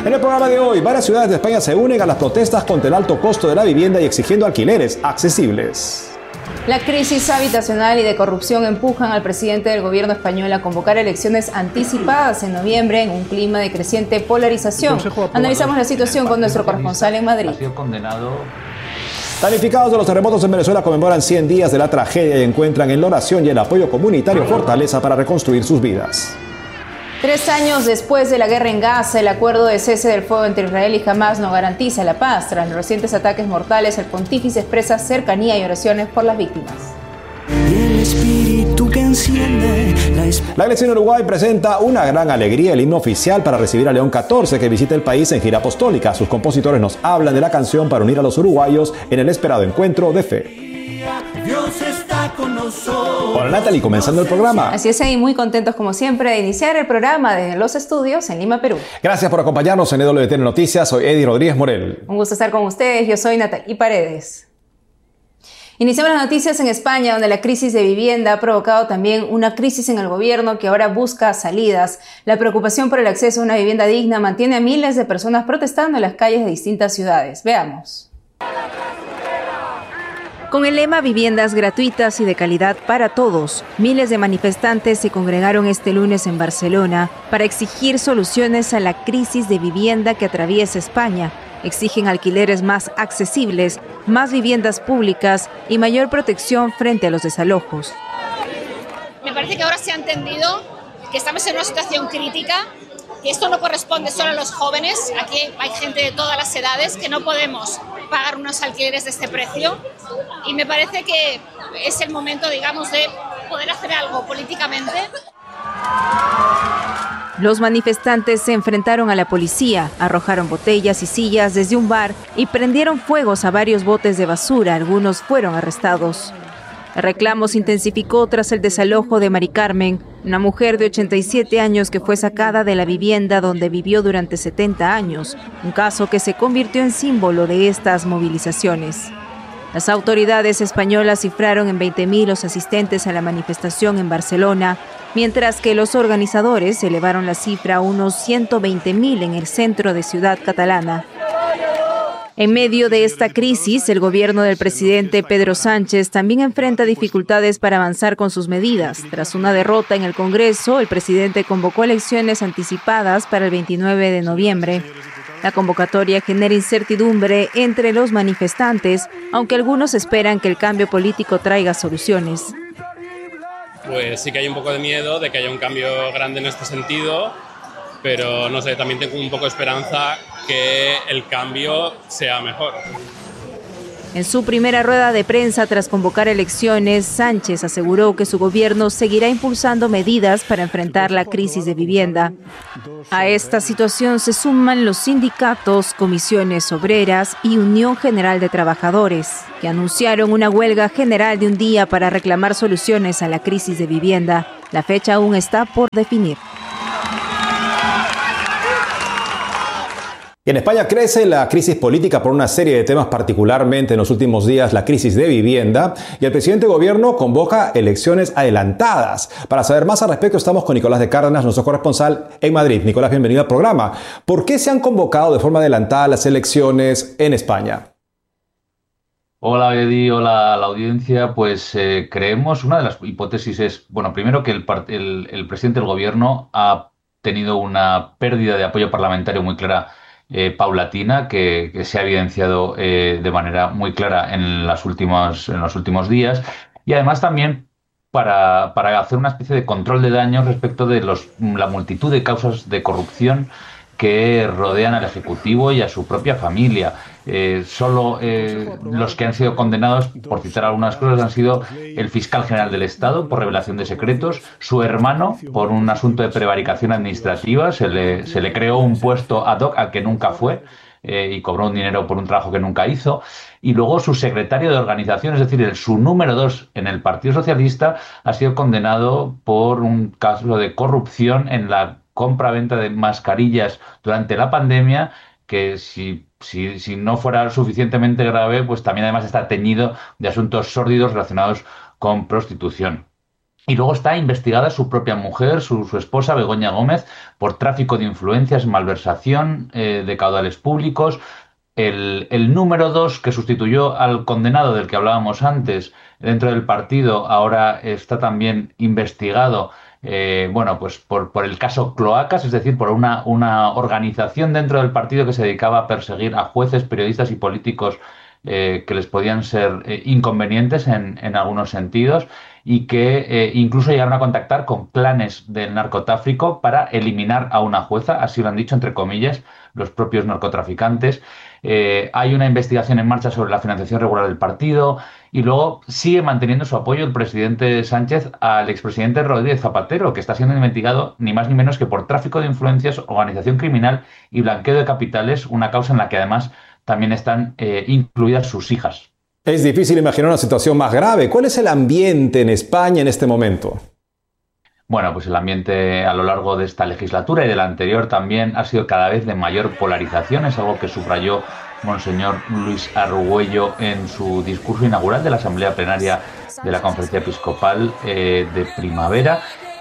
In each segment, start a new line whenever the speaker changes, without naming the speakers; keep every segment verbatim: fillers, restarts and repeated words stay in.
En el programa de hoy, varias ciudades de España se unen a las protestas contra el alto costo de la vivienda y exigiendo alquileres accesibles.
La crisis habitacional y de corrupción empujan al presidente del gobierno español a convocar elecciones anticipadas en noviembre en un clima de creciente polarización. Analizamos la situación con nuestro corresponsal en Madrid.
Damnificados de los terremotos en Venezuela conmemoran cien días de la tragedia y encuentran en la oración y el apoyo comunitario fortaleza para reconstruir sus vidas.
Tres años después de la guerra en Gaza, el acuerdo de cese del fuego entre Israel y Hamás no garantiza la paz. Tras los recientes ataques mortales, el pontífice expresa cercanía y oraciones por las víctimas.
La iglesia en Uruguay presenta una gran alegría, el himno oficial para recibir a León catorce, que visita el país en gira apostólica. Sus compositores nos hablan de la canción para unir a los uruguayos en el esperado encuentro de fe. Dios está con nosotros. Hola Natalie, comenzando el programa.
Así es, y muy contentos como siempre de iniciar el programa desde los estudios en Lima, Perú.
Gracias por acompañarnos en E W T N Noticias. Soy Eddie Rodríguez Morel.
Un gusto estar con ustedes. Yo soy Natalie Paredes. Iniciamos las noticias en España, donde la crisis de vivienda ha provocado también una crisis en el gobierno que ahora busca salidas. La preocupación por el acceso a una vivienda digna mantiene a miles de personas protestando en las calles de distintas ciudades. Veamos. Con el lema Viviendas gratuitas y de calidad para todos, miles de manifestantes se congregaron este lunes en Barcelona para exigir soluciones a la crisis de vivienda que atraviesa España. Exigen alquileres más accesibles, más viviendas públicas y mayor protección frente a los desalojos.
Me parece que ahora se ha entendido que estamos en una situación crítica, que esto no corresponde solo a los jóvenes, aquí hay gente de todas las edades, que no podemos pagar unos alquileres de este precio, y me parece que es el momento, digamos, de poder hacer algo políticamente.
Los manifestantes se enfrentaron a la policía, arrojaron botellas y sillas desde un bar y prendieron fuegos a varios botes de basura. Algunos fueron arrestados. El reclamo se intensificó tras el desalojo de Mari Carmen, una mujer de ochenta y siete años que fue sacada de la vivienda donde vivió durante setenta años, un caso que se convirtió en símbolo de estas movilizaciones. Las autoridades españolas cifraron en veinte mil los asistentes a la manifestación en Barcelona, mientras que los organizadores elevaron la cifra a unos ciento veinte mil en el centro de Ciudad Catalana. En medio de esta crisis, el gobierno del presidente Pedro Sánchez también enfrenta dificultades para avanzar con sus medidas. Tras una derrota en el Congreso, el presidente convocó elecciones anticipadas para el veintinueve de noviembre. La convocatoria genera incertidumbre entre los manifestantes, aunque algunos esperan que el cambio político traiga soluciones.
Pues sí que hay un poco de miedo de que haya un cambio grande en este sentido, pero no sé, también tengo un poco de esperanza que el cambio sea mejor.
En su primera rueda de prensa tras convocar elecciones, Sánchez aseguró que su gobierno seguirá impulsando medidas para enfrentar la crisis de vivienda. A esta situación se suman los sindicatos, comisiones obreras y Unión General de Trabajadores, que anunciaron una huelga general de un día para reclamar soluciones a la crisis de vivienda. La fecha aún está por definir.
Y en España crece la crisis política por una serie de temas, particularmente en los últimos días la crisis de vivienda, y el presidente de gobierno convoca elecciones adelantadas. Para saber más al respecto estamos con Nicolás de Cárdenas, nuestro corresponsal en Madrid. Nicolás, bienvenido al programa. ¿Por qué se han convocado de forma adelantada las elecciones en España?
Hola Eddie, hola a la audiencia. Pues eh, creemos, una de las hipótesis es, bueno, primero que el, el, el presidente del gobierno ha tenido una pérdida de apoyo parlamentario muy clara, Eh, paulatina, que, que se ha evidenciado eh, de manera muy clara en, las últimas, en los últimos días, y además también para, para hacer una especie de control de daños respecto de los, la multitud de causas de corrupción que rodean al Ejecutivo y a su propia familia. Eh, solo eh, los que han sido condenados, por citar algunas cosas, han sido el fiscal general del Estado por revelación de secretos, su hermano por un asunto de prevaricación administrativa, se le, se le creó un puesto ad hoc al que nunca fue, eh, y cobró un dinero por un trabajo que nunca hizo, y luego su secretario de organización, es decir, el, su número dos en el Partido Socialista, ha sido condenado por un caso de corrupción en la compra-venta de mascarillas durante la pandemia, que si, si, si no fuera suficientemente grave, pues también además está teñido de asuntos sórdidos relacionados con prostitución. Y luego está investigada su propia mujer, su, su esposa, Begoña Gómez, por tráfico de influencias, malversación eh, de caudales públicos. El, el número dos, que sustituyó al condenado del que hablábamos antes dentro del partido, ahora está también investigado, eh, bueno, pues por, por el caso Cloacas, es decir, por una, una organización dentro del partido que se dedicaba a perseguir a jueces, periodistas y políticos eh, que les podían ser eh, inconvenientes en, en algunos sentidos, y que eh, incluso llegaron a contactar con clanes del narcotráfico para eliminar a una jueza, así lo han dicho entre comillas los propios narcotraficantes. Eh, hay una investigación en marcha sobre la financiación regular del partido, y luego sigue manteniendo su apoyo el presidente Sánchez al expresidente Rodríguez Zapatero, que está siendo investigado ni más ni menos que por tráfico de influencias, organización criminal y blanqueo de capitales, una causa en la que además también están eh, incluidas sus hijas.
Es difícil imaginar una situación más grave. ¿Cuál es el ambiente en España en este momento?
Bueno, pues el ambiente a lo largo de esta legislatura y de la anterior también ha sido cada vez de mayor polarización. Es algo que subrayó Monseñor Luis Argüello en su discurso inaugural de la Asamblea Plenaria de la Conferencia Episcopal eh, de primavera.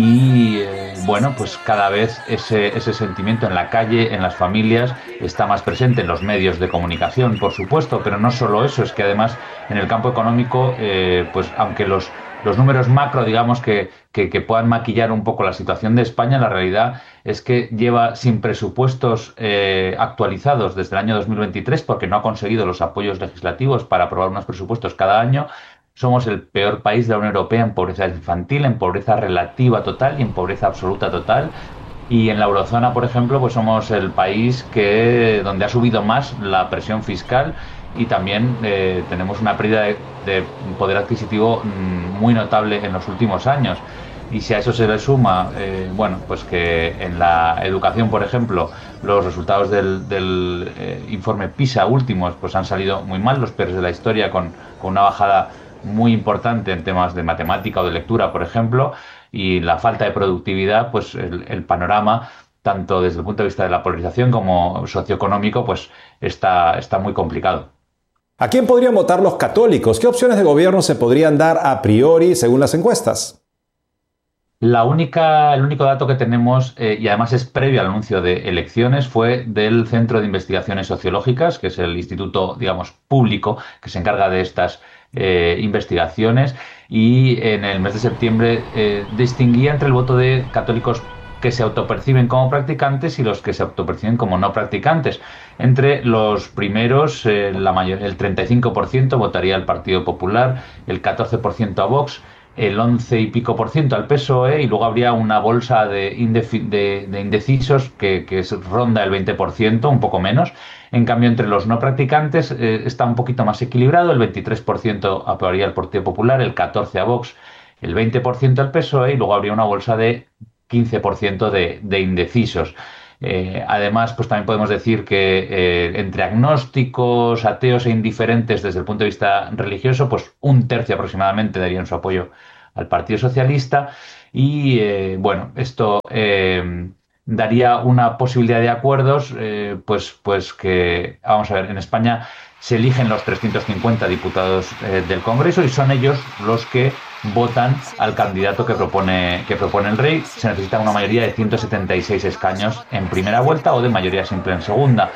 Y eh, bueno, pues cada vez ese, ese sentimiento en la calle, en las familias, está más presente en los medios de comunicación, por supuesto, pero no solo eso, es que además en el campo económico, eh, pues aunque los, los números macro, digamos, que, que, que puedan maquillar un poco la situación de España, la realidad es que lleva sin presupuestos eh, actualizados desde el año dos mil veintitrés, porque no ha conseguido los apoyos legislativos para aprobar unos presupuestos cada año. Somos el peor país de la Unión Europea en pobreza infantil, en pobreza relativa total y en pobreza absoluta total. Y en la eurozona, por ejemplo, pues somos el país que donde ha subido más la presión fiscal, y también eh, tenemos una pérdida de, de poder adquisitivo muy notable en los últimos años. Y si a eso se le suma, eh, bueno, pues que en la educación, por ejemplo, los resultados del, del eh, informe PISA últimos pues han salido muy mal, los peores de la historia, con, con una bajada muy importante en temas de matemática o de lectura, por ejemplo, y la falta de productividad, pues el, el panorama, tanto desde el punto de vista de la polarización como socioeconómico, pues está, está muy complicado.
¿A quién podrían votar los católicos? ¿Qué opciones de gobierno se podrían dar a priori según las encuestas?
La única, el único dato que tenemos, eh, y además es previo al anuncio de elecciones, fue del Centro de Investigaciones Sociológicas, que es el instituto, digamos, público que se encarga de estas eh, investigaciones, y en el mes de septiembre eh, distinguía entre el voto de católicos que se autoperciben como practicantes y los que se autoperciben como no practicantes. Entre los primeros, eh, la mayor, el treinta y cinco por ciento votaría al Partido Popular, el catorce por ciento a Vox, el once y pico por ciento al P S O E, y luego habría una bolsa de, de, de indecisos que, que ronda el veinte por ciento, un poco menos. En cambio, entre los no practicantes eh, está un poquito más equilibrado, el veintitrés por ciento apoyaría al Partido Popular, el catorce por ciento a Vox, el veinte por ciento al P S O E, y luego habría una bolsa de quince por ciento de, de indecisos. Eh, además, pues también podemos decir que eh, entre agnósticos, ateos e indiferentes desde el punto de vista religioso, pues un tercio aproximadamente darían su apoyo al Partido Socialista, y eh, bueno, esto eh, daría una posibilidad de acuerdos, eh, pues, pues que, vamos a ver, en España se eligen los trescientos cincuenta diputados eh, del Congreso, y son ellos los que votan al candidato que propone, que propone el rey. Se necesita una mayoría de ciento setenta y seis escaños en primera vuelta o de mayoría simple en segunda.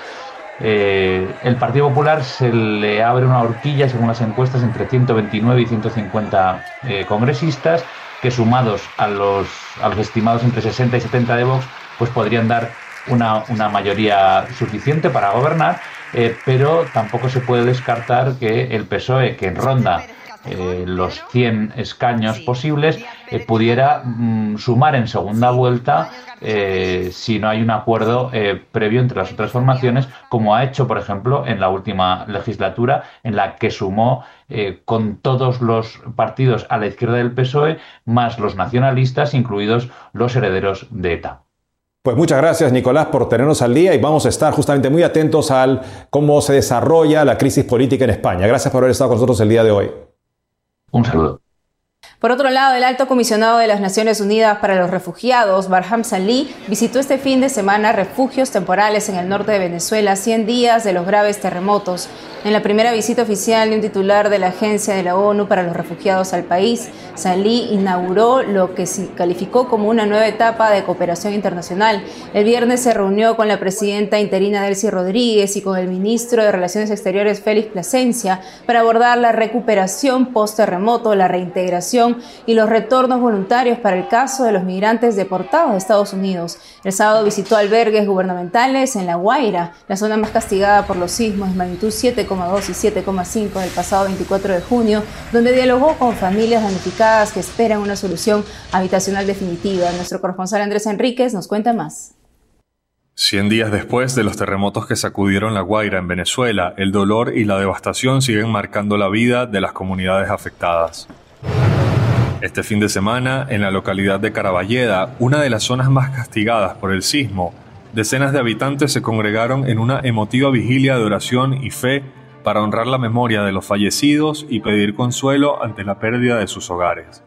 Eh, el Partido Popular se le abre una horquilla, según las encuestas, entre ciento veintinueve y ciento cincuenta eh, congresistas, que sumados a los, a los estimados entre sesenta y setenta de Vox, pues podrían dar una, una mayoría suficiente para gobernar, eh, pero tampoco se puede descartar que el P S O E, que ronda Eh, los cien escaños posibles, eh, pudiera mm, sumar en segunda vuelta eh, si no hay un acuerdo eh, previo entre las otras formaciones, como ha hecho, por ejemplo, en la última legislatura, en la que sumó eh, con todos los partidos a la izquierda del P S O E, más los nacionalistas, incluidos los herederos de ETA.
Pues muchas gracias, Nicolás, por tenernos al día, y vamos a estar justamente muy atentos al cómo se desarrolla la crisis política en España. Gracias por haber estado con nosotros el día de hoy.
Un saludo.
Por otro lado, el alto comisionado de las Naciones Unidas para los Refugiados, Barham Salih, visitó este fin de semana refugios temporales en el norte de Venezuela, a cien días de los graves terremotos. En la primera visita oficial de un titular de la Agencia de la ONU para los Refugiados al país, Salih inauguró lo que se calificó como una nueva etapa de cooperación internacional. El viernes se reunió con la presidenta interina Delcy Rodríguez y con el ministro de Relaciones Exteriores Félix Plasencia para abordar la recuperación post-terremoto, la reintegración y los retornos voluntarios para el caso de los migrantes deportados de Estados Unidos. El sábado visitó albergues gubernamentales en La Guaira, la zona más castigada por los sismos de magnitud siete coma dos y siete coma cinco del pasado veinticuatro de junio, donde dialogó con familias damnificadas que esperan una solución habitacional definitiva. Nuestro corresponsal Andrés Enríquez nos cuenta más.
Cien días después de los terremotos que sacudieron La Guaira en Venezuela, el dolor y la devastación siguen marcando la vida de las comunidades afectadas. Este fin de semana, en la localidad de Caraballeda, una de las zonas más castigadas por el sismo, decenas de habitantes se congregaron en una emotiva vigilia de oración y fe para honrar la memoria de los fallecidos y pedir consuelo ante la pérdida de sus hogares.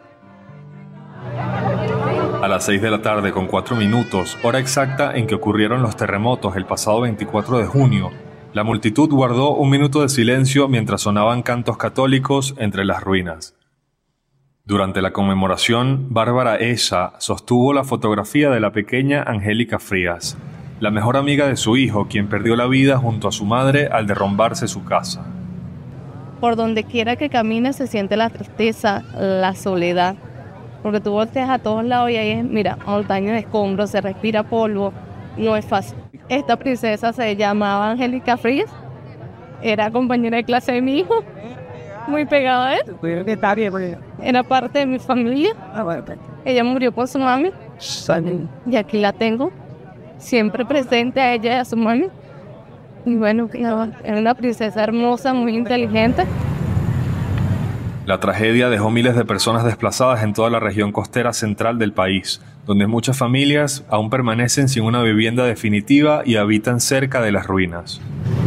A las seis de la tarde con cuatro minutos, hora exacta en que ocurrieron los terremotos el pasado veinticuatro de junio, la multitud guardó un minuto de silencio mientras sonaban cantos católicos entre las ruinas. Durante la conmemoración, Bárbara Esa sostuvo la fotografía de la pequeña Angélica Frías, la mejor amiga de su hijo, quien perdió la vida junto a su madre al derrumbarse su casa.
Por donde quiera que camines se siente la tristeza, la soledad, porque tú volteas a todos lados y ahí es, mira, montaña de escombros, se respira polvo, no es fácil. Esta princesa se llamaba Angélica Frías, era compañera de clase de mi hijo, muy pegada a él, era parte de mi familia. Ella murió por su mami y aquí la tengo, siempre presente a ella y a su mami. Y bueno, era una princesa hermosa, muy inteligente.
La tragedia dejó miles de personas desplazadas en toda la región costera central del país, donde muchas familias aún permanecen sin una vivienda definitiva y habitan cerca de las ruinas.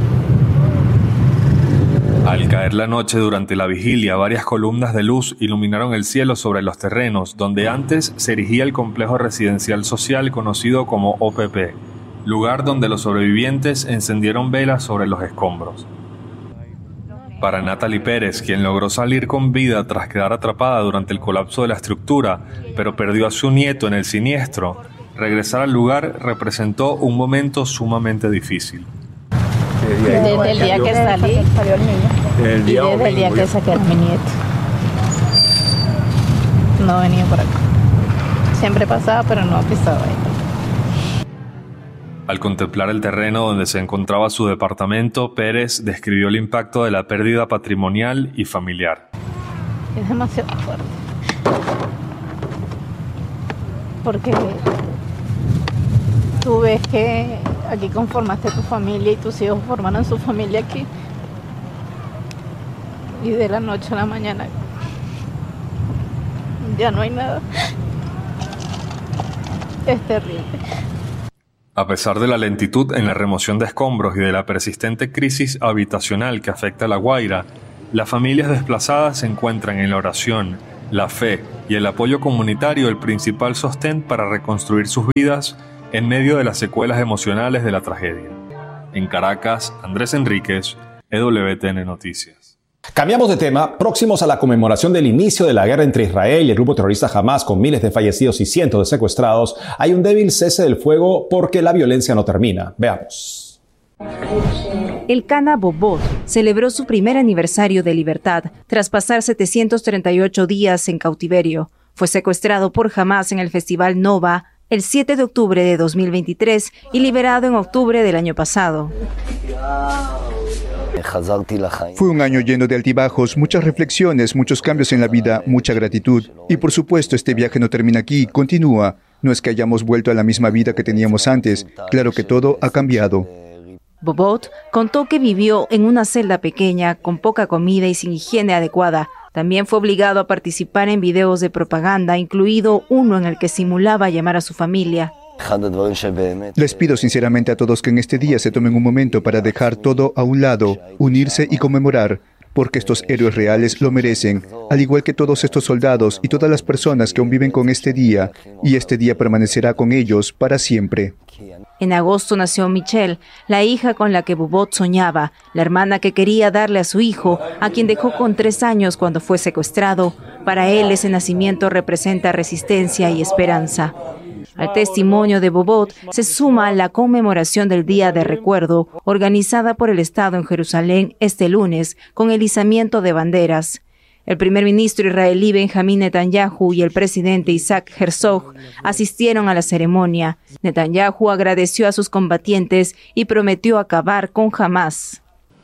Al caer la noche durante la vigilia, varias columnas de luz iluminaron el cielo sobre los terrenos donde antes se erigía el complejo residencial social conocido como O P P, lugar donde los sobrevivientes encendieron velas sobre los escombros. Para Natalie Pérez, quien logró salir con vida tras quedar atrapada durante el colapso de la estructura, pero perdió a su nieto en el siniestro, regresar al lugar representó un momento sumamente difícil.
Desde el día que salí y desde el día que saqué a mi nieto. No venía por acá. Siempre pasaba, pero no pisaba ahí.
Al contemplar el terreno donde se encontraba su departamento, Pérez describió el impacto de la pérdida patrimonial y familiar.
Es demasiado fuerte. Porque tú ves que aquí conformaste tu familia y tus hijos formaron su familia aquí. Y de la noche a la mañana ya no hay nada. Es terrible.
A pesar de la lentitud en la remoción de escombros y de la persistente crisis habitacional que afecta a La Guaira, las familias desplazadas encuentran en la oración, la fe y el apoyo comunitario el principal sostén para reconstruir sus vidas en medio de las secuelas emocionales de la tragedia. En Caracas, Andrés Enríquez, E W T N Noticias.
Cambiamos de tema. Próximos a la conmemoración del inicio de la guerra entre Israel y el grupo terrorista Hamas, con miles de fallecidos y cientos de secuestrados, hay un débil cese del fuego porque la violencia no termina. Veamos.
El Cana Bobot celebró su primer aniversario de libertad tras pasar setecientos treinta y ocho días en cautiverio. Fue secuestrado por Hamas en el Festival Nova el siete de octubre de dos mil veintitrés y liberado en octubre del año pasado.
Fue un año lleno de altibajos, muchas reflexiones, muchos cambios en la vida, mucha gratitud. Y por supuesto, este viaje no termina aquí, continúa. No es que hayamos vuelto a la misma vida que teníamos antes. Claro que todo ha cambiado.
Bobot contó que vivió en una celda pequeña, con poca comida y sin higiene adecuada. También fue obligado a participar en videos de propaganda, incluido uno en el que simulaba llamar a su familia.
Les pido sinceramente a todos que en este día se tomen un momento para dejar todo a un lado, unirse y conmemorar, porque estos héroes reales lo merecen, al igual que todos estos soldados y todas las personas que aún viven con este día, y este día permanecerá con ellos para siempre.
En agosto nació Michelle, la hija con la que Bobot soñaba, la hermana que quería darle a su hijo, a quien dejó con tres años cuando fue secuestrado. Para él ese nacimiento representa resistencia y esperanza. Al testimonio de Bobot se suma la conmemoración del Día de Recuerdo, organizada por el Estado en Jerusalén este lunes, con el izamiento de banderas. El primer ministro israelí Benjamín Netanyahu y el presidente Isaac Herzog asistieron a la ceremonia. Netanyahu agradeció a sus combatientes y prometió acabar con Hamás.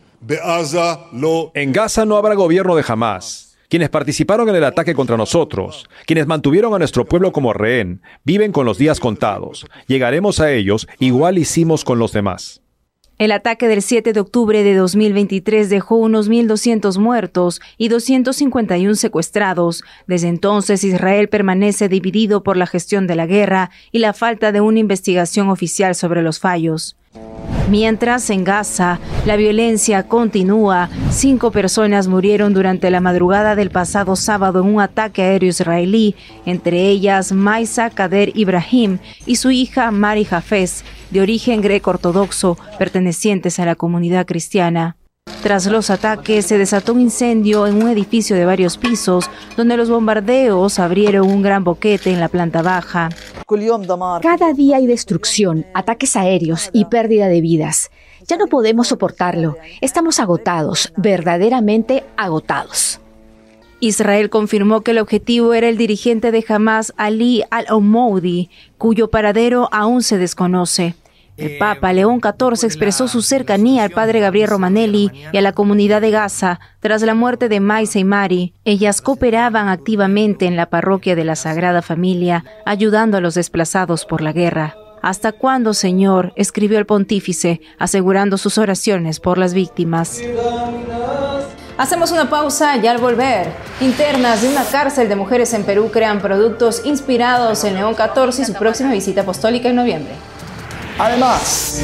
En Gaza no habrá gobierno de Hamás. Quienes participaron en el ataque contra nosotros, quienes mantuvieron a nuestro pueblo como rehén, viven con los días contados. Llegaremos a ellos, igual hicimos con los demás.
El ataque del siete de octubre de dos mil veintitrés dejó unos mil doscientos muertos y doscientos cincuenta y uno secuestrados. Desde entonces, Israel permanece dividido por la gestión de la guerra y la falta de una investigación oficial sobre los fallos. Mientras, en Gaza, la violencia continúa. Cinco personas murieron durante la madrugada del pasado sábado en un ataque aéreo israelí, entre ellas Maisa Kader Ibrahim y su hija Mari Hafez, de origen greco-ortodoxo, pertenecientes a la comunidad cristiana. Tras los ataques, se desató un incendio en un edificio de varios pisos, donde los bombardeos abrieron un gran boquete en la planta baja.
Cada día hay destrucción, ataques aéreos y pérdida de vidas. Ya no podemos soportarlo. Estamos agotados, verdaderamente agotados.
Israel confirmó que el objetivo era el dirigente de Hamás, Ali al-Omoudi, cuyo paradero aún se desconoce. El Papa León catorce expresó su cercanía al padre Gabriel Romanelli y a la comunidad de Gaza tras la muerte de Maisa y Mari. Ellas cooperaban activamente en la parroquia de la Sagrada Familia, ayudando a los desplazados por la guerra. ¿Hasta cuándo, Señor?, escribió el pontífice, asegurando sus oraciones por las víctimas.
Hacemos una pausa y al volver, internas de una cárcel de mujeres en Perú crean productos inspirados en León catorce y su próxima visita apostólica en noviembre.
Además,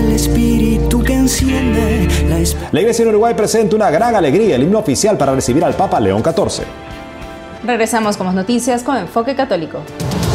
la Iglesia en Uruguay presenta una gran alegría, el himno oficial para recibir al Papa León catorce.
Regresamos con más noticias con Enfoque Católico.